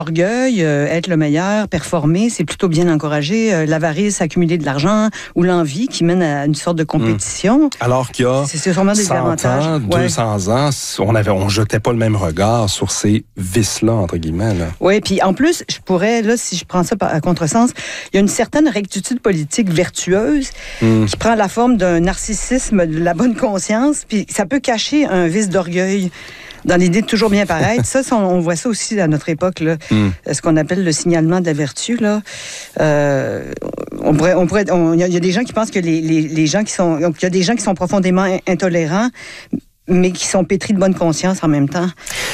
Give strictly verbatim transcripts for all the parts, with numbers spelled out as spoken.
L'orgueil, euh, être le meilleur, performer, c'est plutôt bien encouragé. Euh, l'avarice, accumuler de l'argent ou l'envie qui mène à une sorte de compétition. Mmh. Alors qu'il y a c'est, c'est sûrement des cent avantages. ans, ouais. deux cents ans, on avait, on jetait pas le même regard sur ces vices-là, entre guillemets. Là. Oui, puis en plus, je pourrais, là, si je prends ça à contresens, il y a une certaine rectitude politique vertueuse mmh. qui prend la forme d'un narcissisme de la bonne conscience, puis ça peut cacher un vice d'orgueil. Dans l'idée de toujours bien paraître. Ça, on voit ça aussi à notre époque, là. Mm. Ce qu'on appelle le signalement de la vertu, là. Euh, on pourrait, on pourrait, il y, y a des gens qui pensent que les, les, les gens qui sont, il y a des gens qui sont profondément intolérants, mais qui sont pétris de bonne conscience en même temps.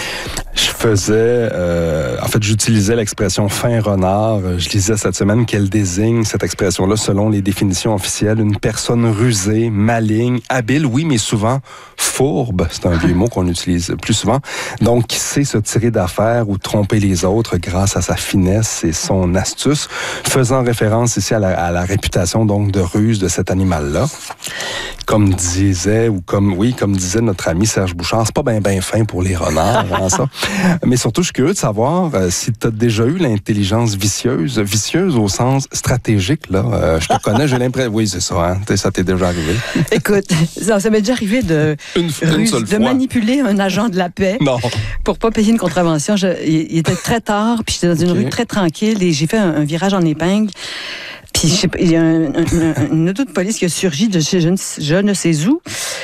Je faisais, euh, en fait, j'utilisais l'expression fin renard. Je lisais cette semaine qu'elle désigne cette expression-là selon les définitions officielles. Une personne rusée, maligne, habile, oui, mais souvent fourbe. C'est un vieux mot qu'on utilise plus souvent. Donc, qui sait se tirer d'affaire ou tromper les autres grâce à sa finesse et son astuce, faisant référence ici à la, à la réputation donc de ruse de cet animal-là. Comme disait, ou comme, oui, comme disait notre ami Serge Bouchard, c'est pas bien ben fin pour les renards, hein, ça. Mais surtout, je suis curieux de savoir euh, si tu as déjà eu l'intelligence vicieuse, vicieuse au sens stratégique, là. Euh, je te connais, j'ai l'impression... Oui, c'est ça, hein. Ça t'est déjà arrivé. Écoute, ça, ça m'est déjà arrivé de, une, ruse, une de fois. manipuler un agent de la paix non. pour pas payer une contravention. Je, il, il était très tard, puis j'étais dans une okay. rue très tranquille et j'ai fait un, un virage en épingle. Puis je sais pas, il y a un, un, une auto de police qui a surgi de chez je ne, je ne sais où.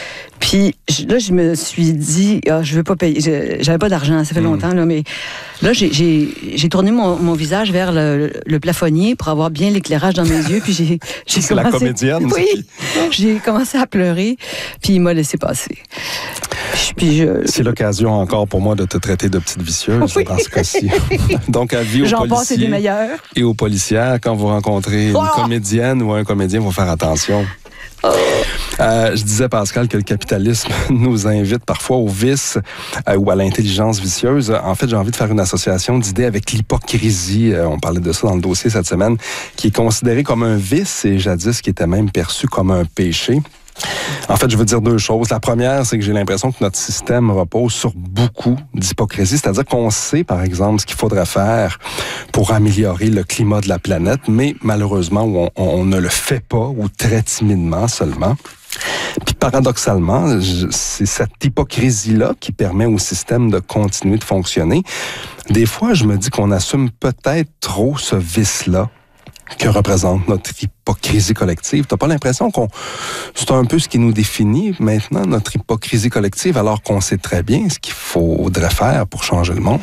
Puis là, je me suis dit, ah, je veux pas payer. Je, j'avais pas d'argent, ça fait longtemps, là, mais là, j'ai, j'ai, j'ai tourné mon, mon visage vers le, le plafonnier pour avoir bien l'éclairage dans mes yeux. Puis j'ai, j'ai C'est commencé, la comédienne. Oui, j'ai commencé à pleurer. Puis il m'a laissé passer. Puis, puis je, c'est l'occasion encore pour moi de te traiter de petite vicieuse oui. dans ce cas-ci. Donc, avis aux J'en policiers des meilleurs. Et aux policières, quand vous rencontrez une oh! comédienne ou un comédien, il faut faire attention. Oh. Euh, je disais, Pascal, que le capitalisme nous invite parfois au vice euh, ou à l'intelligence vicieuse. En fait, j'ai envie de faire une association d'idées avec l'hypocrisie. Euh, on parlait de ça dans le dossier cette semaine, qui est considéré comme un vice et jadis qui était même perçu comme un péché. En fait, je veux dire deux choses. La première, c'est que j'ai l'impression que notre système repose sur beaucoup d'hypocrisie. C'est-à-dire qu'on sait, par exemple, ce qu'il faudrait faire pour améliorer le climat de la planète, mais malheureusement, on, on ne le fait pas ou très timidement seulement. Puis paradoxalement, c'est cette hypocrisie-là qui permet au système de continuer de fonctionner. Des fois, je me dis qu'on assume peut-être trop ce vice-là que représente notre hypocrisie collective. T'as pas l'impression qu'on c'est un peu ce qui nous définit maintenant, notre hypocrisie collective, alors qu'on sait très bien ce qu'il faudrait faire pour changer le monde?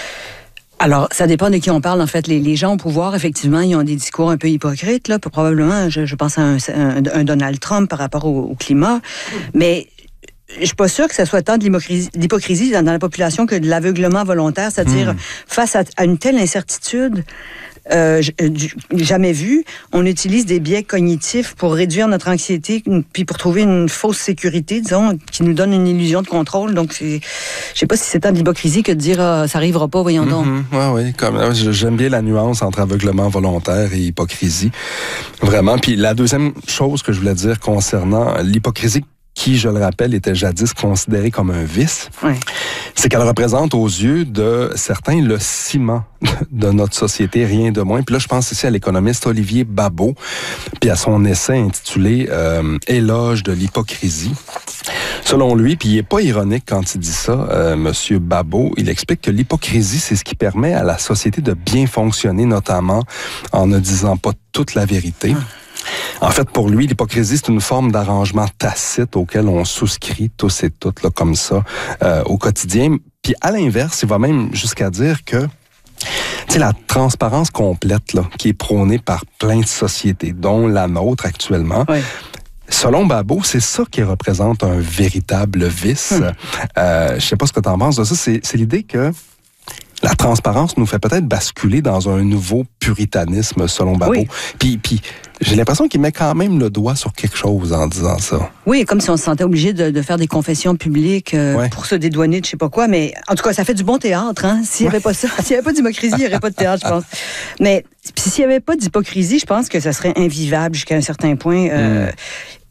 Alors, ça dépend de qui on parle. En fait, les, les gens au pouvoir, effectivement, ils ont des discours un peu hypocrites, là. Probablement, je, je pense à un, un, un Donald Trump par rapport au, au climat. Mais je suis pas sûre que ce soit tant de l'hypocrisie, l'hypocrisie dans, dans la population que de l'aveuglement volontaire, c'est-à-dire mmh. face à, à une telle incertitude euh, jamais vue, on utilise des biais cognitifs pour réduire notre anxiété, puis pour trouver une fausse sécurité, disons, qui nous donne une illusion de contrôle. Donc, c'est, je sais pas si c'est tant de l'hypocrisie que de dire ah, ça arrivera pas, voyons donc. Mm-hmm. Oui, oui. Comme, j'aime bien la nuance entre aveuglement volontaire et hypocrisie. Vraiment. Puis la deuxième chose que je voulais dire concernant l'hypocrisie, qui, je le rappelle, était jadis considérée comme un vice, oui. c'est qu'elle représente aux yeux de certains le ciment de notre société, rien de moins. Puis là, je pense ici à l'économiste Olivier Babot, puis à son essai intitulé euh, « Éloge de l'hypocrisie ». Selon lui, puis il n'est pas ironique quand il dit ça, euh, Monsieur Babot, il explique que l'hypocrisie, c'est ce qui permet à la société de bien fonctionner, notamment en ne disant pas toute la vérité. Hum. En fait, pour lui, l'hypocrisie, c'est une forme d'arrangement tacite auquel on souscrit tous et toutes, là, comme ça, euh, au quotidien. Puis à l'inverse, il va même jusqu'à dire que tu sais, la transparence complète là, qui est prônée par plein de sociétés, dont la nôtre actuellement, oui. Selon Babot, c'est ça qui représente un véritable vice. Hum. Euh, je sais pas ce que tu en penses de ça. C'est, c'est l'idée que la transparence nous fait peut-être basculer dans un nouveau puritanisme, selon Babot. Oui. Puis, puis j'ai l'impression qu'il met quand même le doigt sur quelque chose en disant ça. Oui, comme si on se sentait obligé de, de faire des confessions publiques euh, ouais. pour se dédouaner de je sais pas quoi. Mais en tout cas, ça fait du bon théâtre. Hein? S'il n'y avait pas ça, s'il n'y avait pas d'hypocrisie, il n'y aurait pas de théâtre, je pense. Mais puis s'il n'y avait pas d'hypocrisie, je pense que ça serait invivable jusqu'à un certain point. Euh, mm.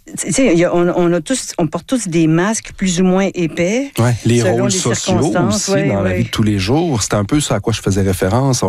tu sais, on, on, a tous, on porte tous des masques plus ou moins épais. Ouais, les selon rôles les sociaux aussi ouais, dans ouais. la vie de tous les jours. C'est un peu ça à quoi je faisais référence.